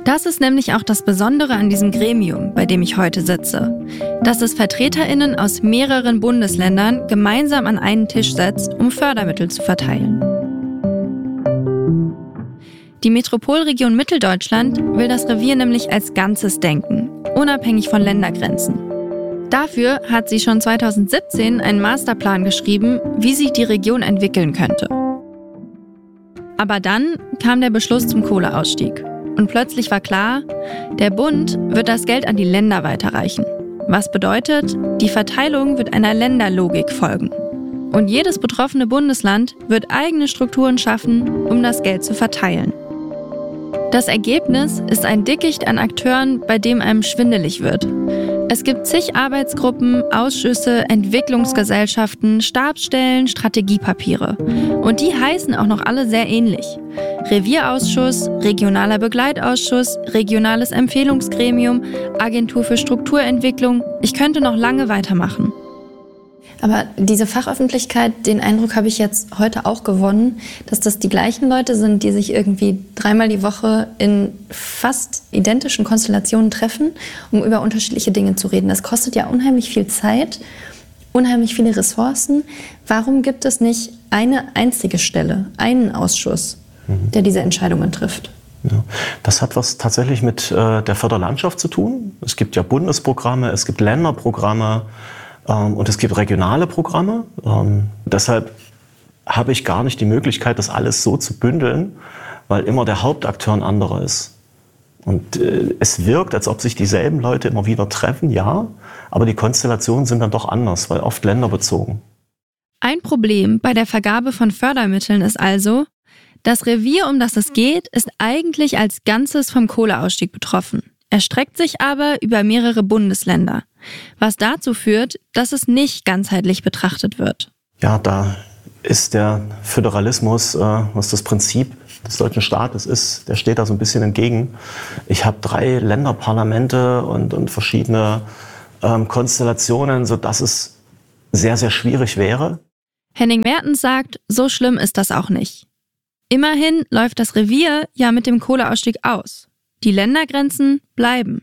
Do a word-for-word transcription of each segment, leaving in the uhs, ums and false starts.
Das ist nämlich auch das Besondere an diesem Gremium, bei dem ich heute sitze. Dass es VertreterInnen aus mehreren Bundesländern gemeinsam an einen Tisch setzt, um Fördermittel zu verteilen. Die Metropolregion Mitteldeutschland will das Revier nämlich als Ganzes denken, unabhängig von Ländergrenzen. Dafür hat sie schon zweitausendsiebzehn einen Masterplan geschrieben, wie sich die Region entwickeln könnte. Aber dann kam der Beschluss zum Kohleausstieg. Und plötzlich war klar, der Bund wird das Geld an die Länder weiterreichen. Was bedeutet, die Verteilung wird einer Länderlogik folgen. Und jedes betroffene Bundesland wird eigene Strukturen schaffen, um das Geld zu verteilen. Das Ergebnis ist ein Dickicht an Akteuren, bei dem einem schwindelig wird. Es gibt zig Arbeitsgruppen, Ausschüsse, Entwicklungsgesellschaften, Stabsstellen, Strategiepapiere. Und die heißen auch noch alle sehr ähnlich. Revierausschuss, regionaler Begleitausschuss, regionales Empfehlungsgremium, Agentur für Strukturentwicklung. Ich könnte noch lange weitermachen. Aber diese Fachöffentlichkeit, den Eindruck habe ich jetzt heute auch gewonnen, dass das die gleichen Leute sind, die sich irgendwie dreimal die Woche in fast identischen Konstellationen treffen, um über unterschiedliche Dinge zu reden. Das kostet ja unheimlich viel Zeit, unheimlich viele Ressourcen. Warum gibt es nicht eine einzige Stelle, einen Ausschuss, mhm. der diese Entscheidungen trifft? Ja, das hat was tatsächlich mit äh, der Förderlandschaft zu tun. Es gibt ja Bundesprogramme, es gibt Länderprogramme. Und es gibt regionale Programme. Ähm, deshalb habe ich gar nicht die Möglichkeit, das alles so zu bündeln, weil immer der Hauptakteur ein anderer ist. Und äh, es wirkt, als ob sich dieselben Leute immer wieder treffen, ja, aber die Konstellationen sind dann doch anders, weil oft länderbezogen. Ein Problem bei der Vergabe von Fördermitteln ist also, das Revier, um das es geht, ist eigentlich als Ganzes vom Kohleausstieg betroffen, erstreckt sich aber über mehrere Bundesländer. Was dazu führt, dass es nicht ganzheitlich betrachtet wird. Ja, da ist der Föderalismus, äh, was das Prinzip des deutschen Staates ist, der steht da so ein bisschen entgegen. Ich habe drei Länderparlamente und, und verschiedene ähm, Konstellationen, sodass es sehr, sehr schwierig wäre. Henning Mertens sagt, so schlimm ist das auch nicht. Immerhin läuft das Revier ja mit dem Kohleausstieg aus. Die Ländergrenzen bleiben.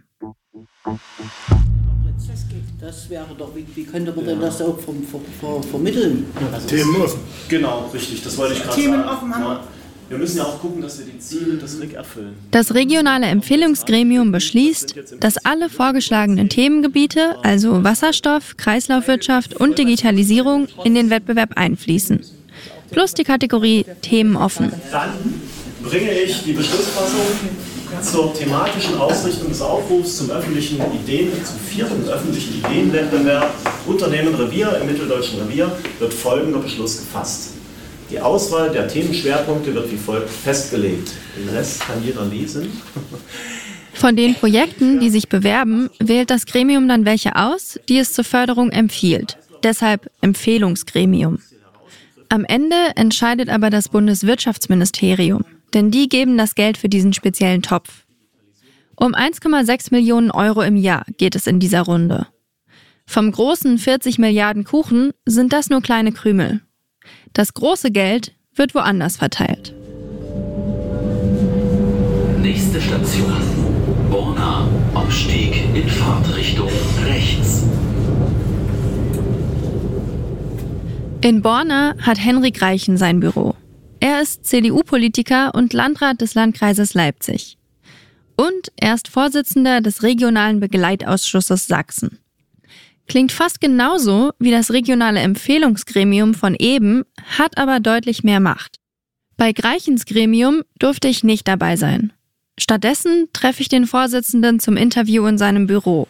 Das wäre doch, wie, wie könnte man denn das auch vom, vom, vom, vermitteln? Also Themen offen. Genau, richtig, das wollte ich gerade sagen. Themen offen haben wir. Wir müssen ja auch gucken, dass wir die Ziele des R I G erfüllen. Das regionale Empfehlungsgremium beschließt, dass alle vorgeschlagenen Themengebiete, also Wasserstoff, Kreislaufwirtschaft und Digitalisierung, in den Wettbewerb einfließen. Plus die Kategorie Themen offen. Dann bringe ich die Beschlussfassung zur thematischen Ausrichtung des Aufrufs zum öffentlichen Ideen, zum vierten öffentlichen Ideenwettbewerb Unternehmen Revier im Mitteldeutschen Revier wird folgender Beschluss gefasst. Die Auswahl der Themenschwerpunkte wird wie folgt festgelegt. Den Rest kann jeder lesen. Von den Projekten, die sich bewerben, wählt das Gremium dann welche aus, die es zur Förderung empfiehlt. Deshalb Empfehlungsgremium. Am Ende entscheidet aber das Bundeswirtschaftsministerium. Denn die geben das Geld für diesen speziellen Topf. Um eins Komma sechs Millionen Euro im Jahr geht es in dieser Runde. Vom großen vierzig Milliarden Kuchen sind das nur kleine Krümel. Das große Geld wird woanders verteilt. Nächste Station. Borna. Aufstieg in Fahrtrichtung rechts. In Borna hat Henrik Reichen sein Büro. Er ist C D U-Politiker und Landrat des Landkreises Leipzig. Und er ist Vorsitzender des regionalen Begleitausschusses Sachsen. Klingt fast genauso wie das regionale Empfehlungsgremium von eben, hat aber deutlich mehr Macht. Bei Reichens Gremium durfte ich nicht dabei sein. Stattdessen treffe ich den Vorsitzenden zum Interview in seinem Büro.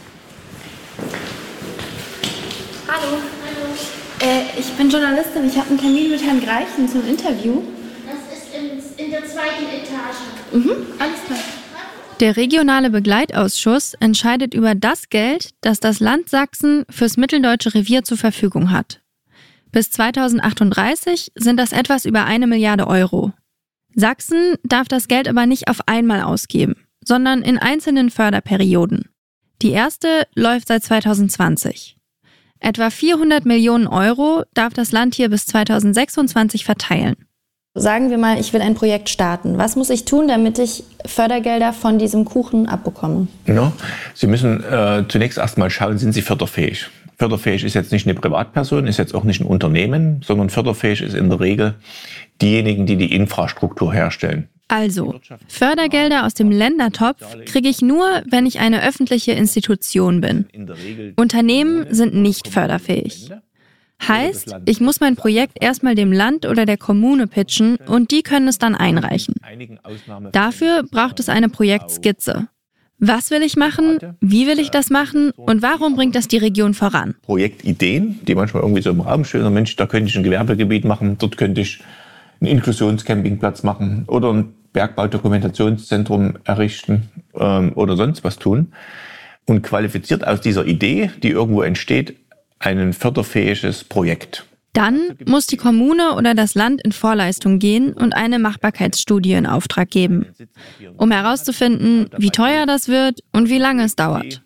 Hallo. Äh, ich bin Journalistin, ich habe einen Termin mit Herrn Greichen zum Interview. Das ist in, in der zweiten Etage. Mhm, alles klar. Der regionale Begleitausschuss entscheidet über das Geld, das das Land Sachsen fürs Mitteldeutsche Revier zur Verfügung hat. Bis zweitausendachtunddreißig sind das etwas über eine Milliarde Euro. Sachsen darf das Geld aber nicht auf einmal ausgeben, sondern in einzelnen Förderperioden. Die erste läuft seit zweitausendzwanzig. Etwa vierhundert Millionen Euro darf das Land hier bis zweitausendsechsundzwanzig verteilen. Sagen wir mal, ich will ein Projekt starten. Was muss ich tun, damit ich Fördergelder von diesem Kuchen abbekomme? Ja, Sie müssen äh, zunächst erstmal schauen, sind Sie förderfähig? Förderfähig ist jetzt nicht eine Privatperson, ist jetzt auch nicht ein Unternehmen, sondern förderfähig ist in der Regel diejenigen, die die Infrastruktur herstellen. Also, Fördergelder aus dem Ländertopf kriege ich nur, wenn ich eine öffentliche Institution bin. Unternehmen sind nicht förderfähig. Heißt, ich muss mein Projekt erstmal dem Land oder der Kommune pitchen und die können es dann einreichen. Dafür braucht es eine Projektskizze. Was will ich machen? Wie will ich das machen? Und warum bringt das die Region voran? Projektideen, die manchmal irgendwie so im Raum stehen. Mensch, da könnte ich ein Gewerbegebiet machen, dort könnte ich einen Inklusionscampingplatz machen oder ein Bergbaudokumentationszentrum errichten ähm, oder sonst was tun. Und qualifiziert aus dieser Idee, die irgendwo entsteht, ein förderfähiges Projekt. Dann muss die Kommune oder das Land in Vorleistung gehen und eine Machbarkeitsstudie in Auftrag geben, um herauszufinden, wie teuer das wird und wie lange es dauert.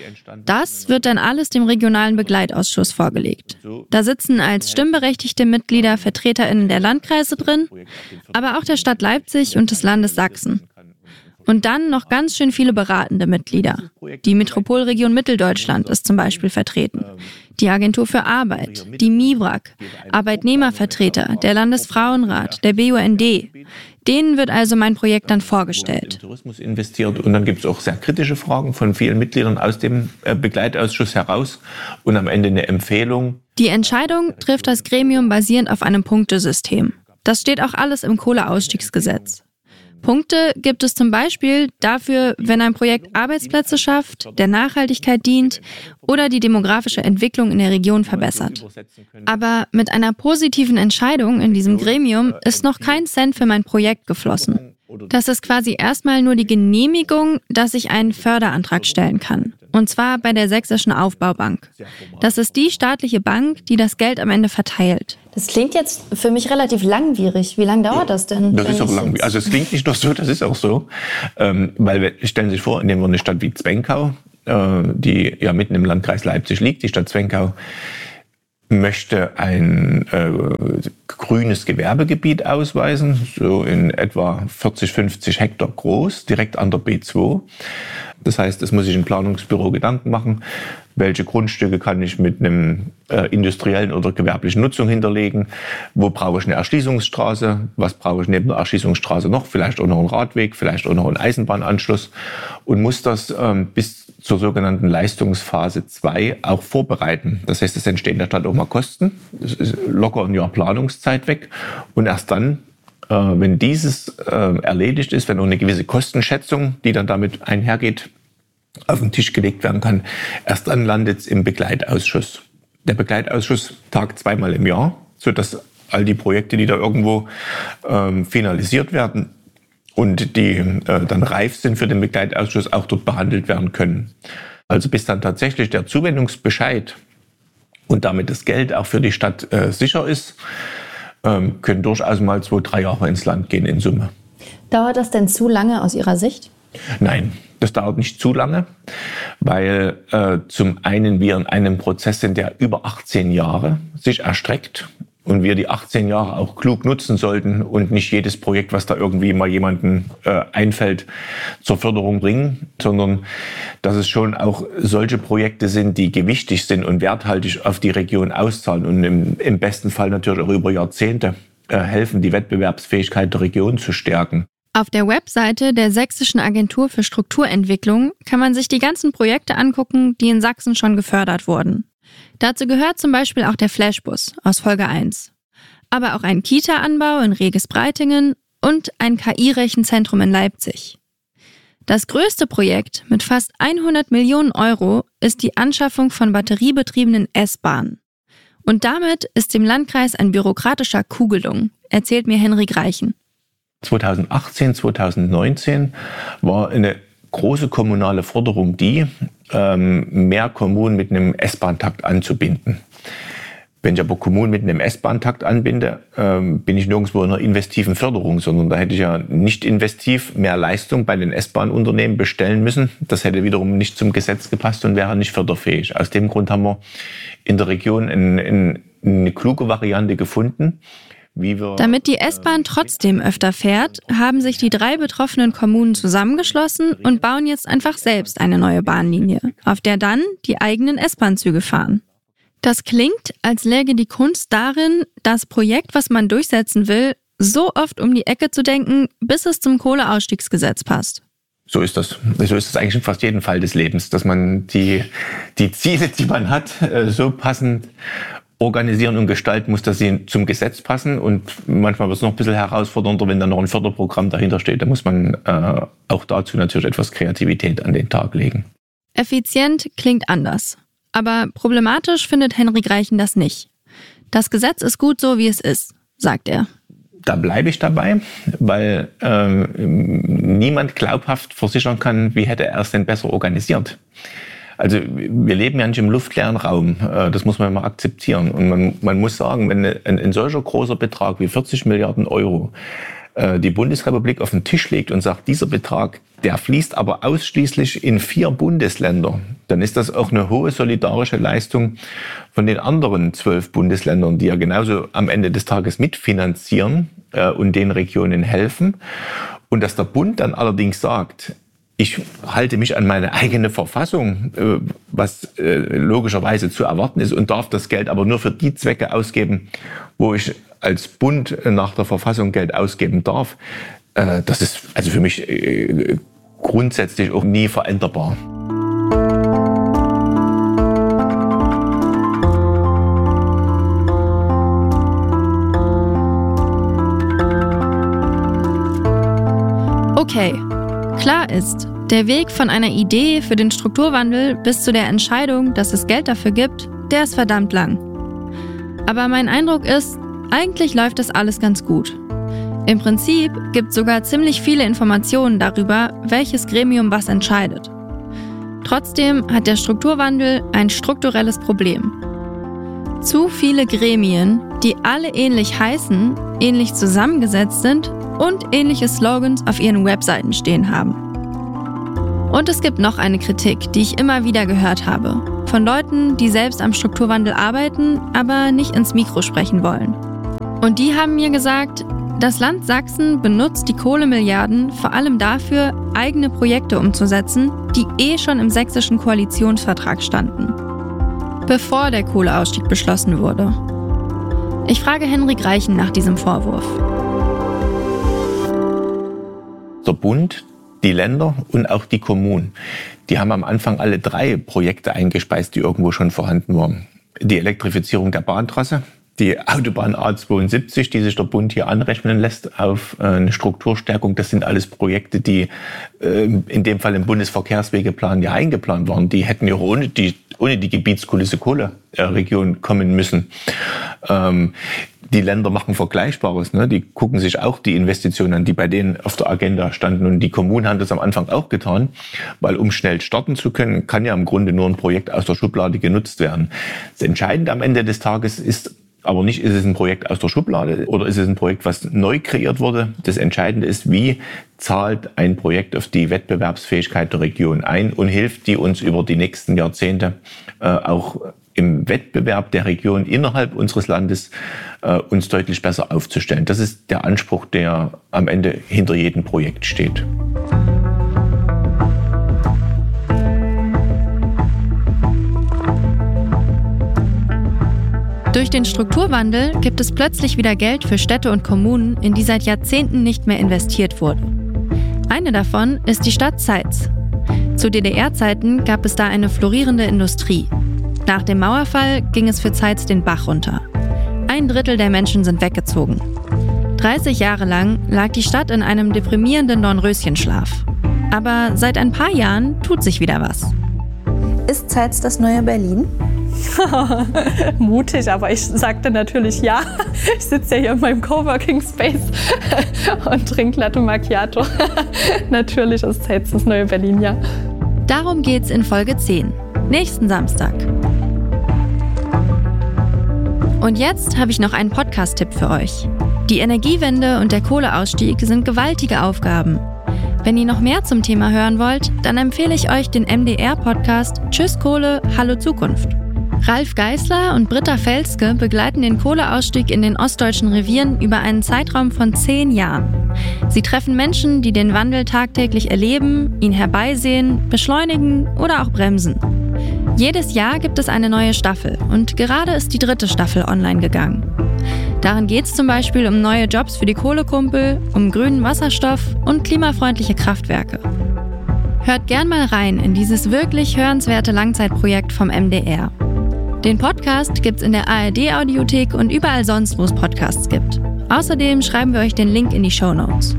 Das wird dann alles dem regionalen Begleitausschuss vorgelegt. Da sitzen als stimmberechtigte Mitglieder VertreterInnen der Landkreise drin, aber auch der Stadt Leipzig und des Landes Sachsen. Und dann noch ganz schön viele beratende Mitglieder. Die Metropolregion Mitteldeutschland ist zum Beispiel vertreten. Die Agentur für Arbeit, die MIBRAG, Arbeitnehmervertreter, der Landesfrauenrat, der B U N D. Denen wird also mein Projekt dann vorgestellt. Tourismus investiert und dann gibt es auch sehr kritische Fragen von vielen Mitgliedern aus dem Begleitausschuss heraus und am Ende eine Empfehlung. Die Entscheidung trifft das Gremium basierend auf einem Punktesystem. Das steht auch alles im Kohleausstiegsgesetz. Punkte gibt es zum Beispiel dafür, wenn ein Projekt Arbeitsplätze schafft, der Nachhaltigkeit dient oder die demografische Entwicklung in der Region verbessert. Aber mit einer positiven Entscheidung in diesem Gremium ist noch kein Cent für mein Projekt geflossen. Das ist quasi erstmal nur die Genehmigung, dass ich einen Förderantrag stellen kann. Und zwar bei der Sächsischen Aufbaubank. Das ist die staatliche Bank, die das Geld am Ende verteilt. Das klingt jetzt für mich relativ langwierig. Wie lange dauert das denn? Das ist auch langwierig. Also es klingt nicht nur so, das ist auch so. Ähm, weil wir stellen sich vor, nehmen wir eine Stadt wie Zwenkau, äh, die ja mitten im Landkreis Leipzig liegt. Die Stadt Zwenkau möchte ein äh, grünes Gewerbegebiet ausweisen, so in etwa vierzig, fünfzig Hektar groß, direkt an der B zwei. Das heißt, es muss sich ein Planungsbüro Gedanken machen, welche Grundstücke kann ich mit einem äh, industriellen oder gewerblichen Nutzung hinterlegen, wo brauche ich eine Erschließungsstraße, was brauche ich neben der Erschließungsstraße noch, vielleicht auch noch einen Radweg, vielleicht auch noch einen Eisenbahnanschluss und muss das ähm, bis zur sogenannten Leistungsphase zwei auch vorbereiten. Das heißt, es entstehen in der Stadt auch mal Kosten, es ist locker ein Jahr Planungszeit weg und erst dann, äh, wenn dieses äh, erledigt ist, wenn auch eine gewisse Kostenschätzung, die dann damit einhergeht, auf den Tisch gelegt werden kann, erst dann landet es im Begleitausschuss. Der Begleitausschuss tagt zweimal im Jahr, sodass all die Projekte, die da irgendwo ähm, finalisiert werden und die äh, dann reif sind für den Begleitausschuss, auch dort behandelt werden können. Also bis dann tatsächlich der Zuwendungsbescheid und damit das Geld auch für die Stadt äh, sicher ist, ähm, können durchaus mal zwei, drei Jahre ins Land gehen in Summe. Dauert das denn zu lange aus Ihrer Sicht? Nein, das dauert nicht zu lange, weil äh, zum einen wir in einem Prozess sind, der über achtzehn Jahre sich erstreckt und wir die achtzehn Jahre auch klug nutzen sollten und nicht jedes Projekt, was da irgendwie mal jemandem äh, einfällt, zur Förderung bringen, sondern dass es schon auch solche Projekte sind, die gewichtig sind und werthaltig auf die Region auszahlen und im, im besten Fall natürlich auch über Jahrzehnte äh, helfen, die Wettbewerbsfähigkeit der Region zu stärken. Auf der Webseite der Sächsischen Agentur für Strukturentwicklung kann man sich die ganzen Projekte angucken, die in Sachsen schon gefördert wurden. Dazu gehört zum Beispiel auch der Flashbus aus Folge eins. Aber auch ein Kita-Anbau in Reges-Breitingen und ein K I-Rechenzentrum in Leipzig. Das größte Projekt mit fast hundert Millionen Euro ist die Anschaffung von batteriebetriebenen S-Bahnen. Und damit ist dem Landkreis ein bürokratischer Coup gelungen, erzählt mir Henrik Reichen. zweitausendachtzehn, zweitausendneunzehn war eine große kommunale Forderung die, ähm, mehr Kommunen mit einem S-Bahn-Takt anzubinden. Wenn ich aber Kommunen mit einem S-Bahn-Takt anbinde, ähm, bin ich nirgendwo in einer investiven Förderung, sondern da hätte ich ja nicht investiv mehr Leistung bei den S-Bahn-Unternehmen bestellen müssen. Das hätte wiederum nicht zum Gesetz gepasst und wäre nicht förderfähig. Aus dem Grund haben wir in der Region ein, ein, eine kluge Variante gefunden, wie wir... Damit die S-Bahn trotzdem öfter fährt, haben sich die drei betroffenen Kommunen zusammengeschlossen und bauen jetzt einfach selbst eine neue Bahnlinie, auf der dann die eigenen S-Bahn-Züge fahren. Das klingt, als läge die Kunst darin, das Projekt, was man durchsetzen will, so oft um die Ecke zu denken, bis es zum Kohleausstiegsgesetz passt. So ist das. So ist es eigentlich in fast jedem Fall des Lebens, dass man die, die Ziele, die man hat, so passend organisieren und gestalten muss, dass sie zum Gesetz passen. Und manchmal wird es noch ein bisschen herausfordernder, wenn dann noch ein Förderprogramm dahinter steht. Da muss man äh, auch dazu natürlich etwas Kreativität an den Tag legen. Effizient klingt anders. Aber problematisch findet Henrik Reichen das nicht. Das Gesetz ist gut so, wie es ist, sagt er. Da bleibe ich dabei, weil äh, niemand glaubhaft versichern kann, wie hätte er es denn besser organisiert. Also wir leben ja nicht im luftleeren Raum, äh, das muss man mal akzeptieren. Und man, man muss sagen, wenn ein, ein solcher großer Betrag wie vierzig Milliarden Euro äh, die Bundesrepublik auf den Tisch legt und sagt, dieser Betrag, der fließt aber ausschließlich in vier Bundesländer, dann ist das auch eine hohe solidarische Leistung von den anderen zwölf Bundesländern, die ja genauso am Ende des Tages mitfinanzieren äh, und den Regionen helfen. Und dass der Bund dann allerdings sagt, ich halte mich an meine eigene Verfassung, äh, was äh, logischerweise zu erwarten ist, und darf das Geld aber nur für die Zwecke ausgeben, wo ich als Bund nach der Verfassung Geld ausgeben darf, äh, das ist also für mich äh, grundsätzlich auch nie veränderbar. Okay, klar ist, der Weg von einer Idee für den Strukturwandel bis zu der Entscheidung, dass es Geld dafür gibt, der ist verdammt lang. Aber mein Eindruck ist, eigentlich läuft das alles ganz gut. Im Prinzip gibt es sogar ziemlich viele Informationen darüber, welches Gremium was entscheidet. Trotzdem hat der Strukturwandel ein strukturelles Problem. Zu viele Gremien, die alle ähnlich heißen, ähnlich zusammengesetzt sind und ähnliche Slogans auf ihren Webseiten stehen haben. Und es gibt noch eine Kritik, die ich immer wieder gehört habe, von Leuten, die selbst am Strukturwandel arbeiten, aber nicht ins Mikro sprechen wollen. Und die haben mir gesagt, das Land Sachsen benutzt die Kohlemilliarden vor allem dafür, eigene Projekte umzusetzen, die eh schon im sächsischen Koalitionsvertrag standen, bevor der Kohleausstieg beschlossen wurde. Ich frage Henrik Reichen nach diesem Vorwurf. Der Bund, die Länder und auch die Kommunen, die haben am Anfang alle drei Projekte eingespeist, die irgendwo schon vorhanden waren. Die Elektrifizierung der Bahntrasse, die Autobahn A zweiundsiebzig, die sich der Bund hier anrechnen lässt auf eine Strukturstärkung, das sind alles Projekte, die in dem Fall im Bundesverkehrswegeplan ja eingeplant waren. Die hätten ja ohne die, ohne die Gebietskulisse Kohleregion kommen müssen. Die Länder machen Vergleichbares, ne? Die gucken sich auch die Investitionen an, die bei denen auf der Agenda standen. Und die Kommunen haben das am Anfang auch getan, weil um schnell starten zu können, kann ja im Grunde nur ein Projekt aus der Schublade genutzt werden. Das Entscheidende am Ende des Tages ist aber nicht, ist es ein Projekt aus der Schublade oder ist es ein Projekt, was neu kreiert wurde. Das Entscheidende ist, wie zahlt ein Projekt auf die Wettbewerbsfähigkeit der Region ein und hilft die uns über die nächsten Jahrzehnte äh, auch im Wettbewerb der Region innerhalb unseres Landes äh, uns deutlich besser aufzustellen. Das ist der Anspruch, der am Ende hinter jedem Projekt steht. Durch den Strukturwandel gibt es plötzlich wieder Geld für Städte und Kommunen, in die seit Jahrzehnten nicht mehr investiert wurde. Eine davon ist die Stadt Zeitz. Zu D D R-Zeiten gab es da eine florierende Industrie. Nach dem Mauerfall ging es für Zeitz den Bach runter. Ein Drittel der Menschen sind weggezogen. dreißig Jahre lang lag die Stadt in einem deprimierenden Dornröschenschlaf. Aber seit ein paar Jahren tut sich wieder was. Ist Zeitz das neue Berlin? Mutig, aber ich sagte natürlich ja. Ich sitze ja hier in meinem Coworking Space und trinke Latte Macchiato. Natürlich ist Zeitz das neue Berlin, ja. Darum geht's in Folge zehn, nächsten Samstag. Und jetzt habe ich noch einen Podcast-Tipp für euch. Die Energiewende und der Kohleausstieg sind gewaltige Aufgaben. Wenn ihr noch mehr zum Thema hören wollt, dann empfehle ich euch den M D R-Podcast Tschüss Kohle, Hallo Zukunft. Ralf Geißler und Britta Felske begleiten den Kohleausstieg in den ostdeutschen Revieren über einen Zeitraum von zehn Jahren. Sie treffen Menschen, die den Wandel tagtäglich erleben, ihn herbeisehen, beschleunigen oder auch bremsen. Jedes Jahr gibt es eine neue Staffel und gerade ist die dritte Staffel online gegangen. Darin geht es zum Beispiel um neue Jobs für die Kohlekumpel, um grünen Wasserstoff und klimafreundliche Kraftwerke. Hört gern mal rein in dieses wirklich hörenswerte Langzeitprojekt vom M D R. Den Podcast gibt's in der A R D-Audiothek und überall sonst, wo es Podcasts gibt. Außerdem schreiben wir euch den Link in die Shownotes.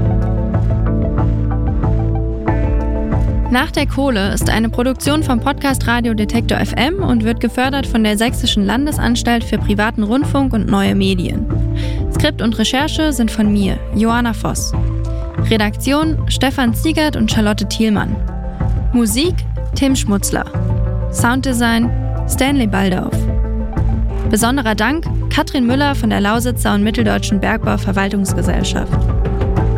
Nach der Kohle ist eine Produktion vom Podcast Radio Detektor F M und wird gefördert von der Sächsischen Landesanstalt für privaten Rundfunk und neue Medien. Skript und Recherche sind von mir, Joanna Voss. Redaktion Stefan Ziegert und Charlotte Thielmann. Musik Tim Schmutzler. Sounddesign Stanley Baldauf. Besonderer Dank Katrin Müller von der Lausitzer und Mitteldeutschen Bergbau-Verwaltungsgesellschaft.